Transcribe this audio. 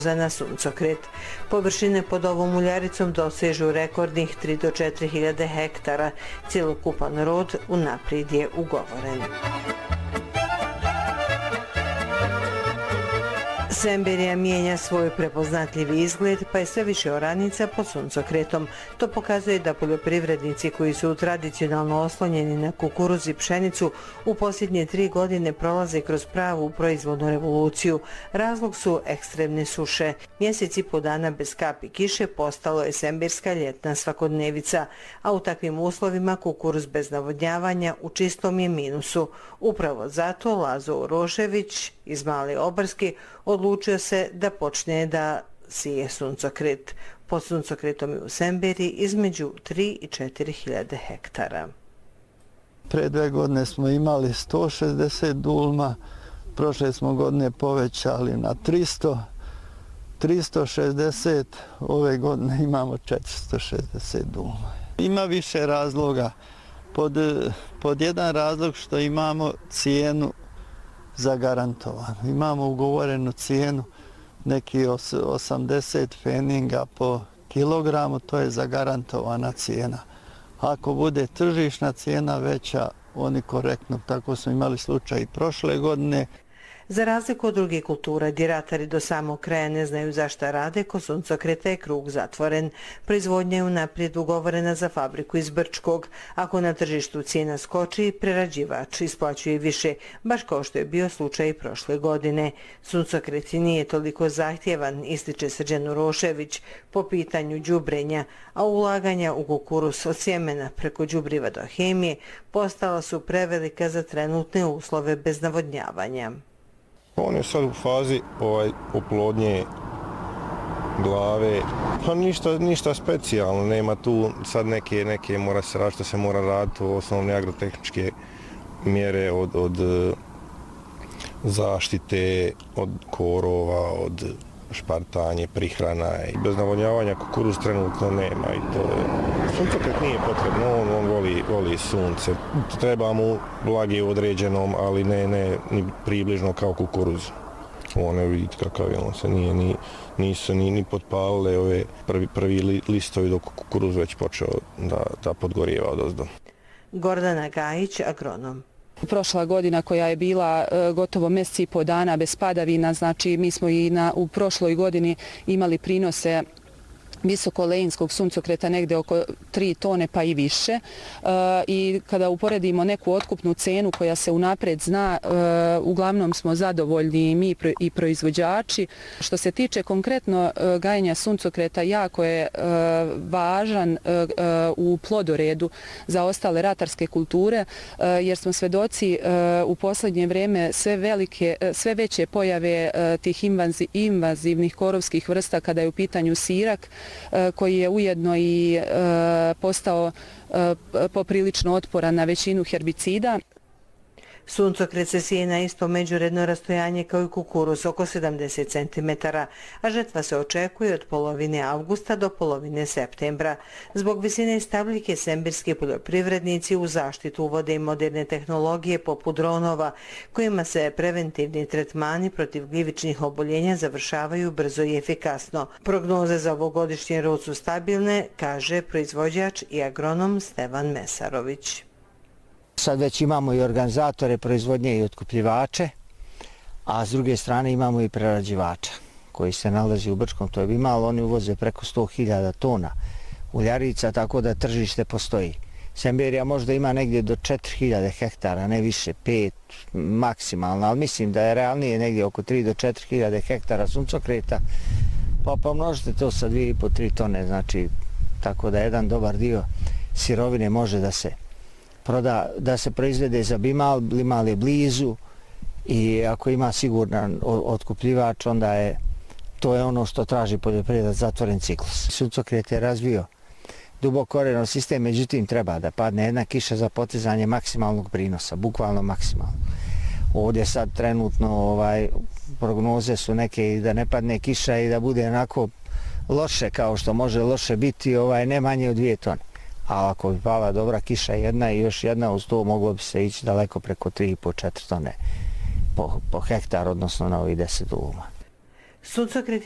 na suncokret. Površine pod ovom uljaricom dosežu rekordnih 3 do 4 hiljade hektara. Cjelokupan rod unaprijed je ugovoren. Semberija mijenja svoj prepoznatljivi izgled, pa je sve više oranica pod suncokretom. To pokazuje da poljoprivrednici koji su tradicionalno oslonjeni na kukuruz i pšenicu u posljednje 3 godine prolaze kroz pravu proizvodnu revoluciju. Razlog su ekstremne suše. Mjesec i po dana bez kapi kiše postalo je semberska ljetna svakodnevica, a u takvim uslovima kukuruz bez navodnjavanja u čistom je minusu. Upravo zato Lazo Urošević iz Male Obarske odlučio se da počne da sije suncokret. Pod suncokretom je u Semberiji između 3 i 4 hiljade hektara. Pre 2 godine smo imali 160 dulma, prošle smo godine povećali na 360, ove godine imamo 460 dulma. Ima više razloga. Pod jedan razlog što imamo cijenu zagarantovanu. Imamo ugovorenu cijenu neki 80 pfeninga po kilogramu, to je zagarantovana cijena. Ako bude tržišna cijena veća, oni korektno, tako smo imali slučaj i prošle godine. Za razliku od drugih kultura, gdje ratari do samog kraja ne znaju zašta rade, kod suncokreta je krug zatvoren. Proizvodnja je unaprijed ugovorena za fabriku iz Brčkog. Ako na tržištu cijena skoči, prerađivač isplaćuje više, baš kao što je bio slučaj i prošle godine. Suncokret nije toliko zahtjevan, ističe Srđan Urošević, po pitanju đubrenja, a ulaganja u kukuruz od sjemena preko đubriva do hemije postala su prevelika za trenutne uslove bez navodnjavanja. On je sad u fazi oplodnje glave, pa ništa specijalno, nema tu sad neke mora se raditi što se mora raditi, osnovne agrotehničke mjere od zaštite, od korova, od špartanje, prihrana i bez navodnjavanja kukuruz trenutno nema i to je. Suncokret nije potrebno, on voli sunce. Treba mu vlage u određenom, ali ne ni približno kao kukuruz. One vidite kakav je, on se nisu ni potpalile ove prvi listovi dok kukuruz već počeo da podgorijeva odozdo. Gordana Gajić, agronom. Prošla godina koja je bila gotovo mjesec i po dana bez padavina, znači mi smo i u prošloj godini imali prinose visokolejinskog suncokreta negdje oko 3 tone pa i više. I kada uporedimo neku otkupnu cenu koja se unaprijed zna, uglavnom smo zadovoljni mi i proizvođači. Što se tiče konkretno gajenja suncokreta, jako je važan u plodoredu za ostale ratarske kulture, jer smo svedoci u posljednje vrijeme sve veće pojave tih invazivnih korovskih vrsta kada je u pitanju sirak, koji je ujedno i postao poprilično otporan na većinu herbicida. Suncokret se sije na isto međuredno rastojanje kao i kukuruz, oko 70 cm, a žetva se očekuje od polovine avgusta do polovine septembra. Zbog visine stabljike semberski poljoprivrednici u zaštitu uvode i moderne tehnologije poput dronova, kojima se preventivni tretmani protiv gljivičnih oboljenja završavaju brzo i efikasno. Prognoze za ovogodišnji rod su stabilne, kaže proizvođač i agronom Stevan Mesarović. Sad već imamo i organizatore proizvodnje i otkupljivače, a s druge strane imamo i prerađivača koji se nalazi u Brčkom. To je Bimal, oni uvoze preko 100.000 tona uljarica, tako da tržište postoji. Semberija možda ima negdje do 4.000 hektara, ne više, 5 maksimalno, ali mislim da je realnije negdje oko 3 do 4.000 hektara suncokreta, pa pomnožite to sa 2,5-3 tone, znači tako da jedan dobar dio sirovine može da se proizvede za Bimal, Bimal je blizu i ako ima siguran otkupljivač, onda to je ono što traži poljoprivreda, zatvoren ciklus. Suncokret je razvio dubokorenan sistem, međutim treba da padne jedna kiša za potizanje maksimalnog prinosa, bukvalno maksimalno. Ovdje sad trenutno prognoze su neke i da ne padne kiša i da bude onako loše kao što može loše biti, ne manje od 2 tone. A ako bi pala dobra kiša jedna i još jedna uz to, moglo bi se ići daleko preko 3,5-4 tone po hektar, odnosno na ovih 10 duluma.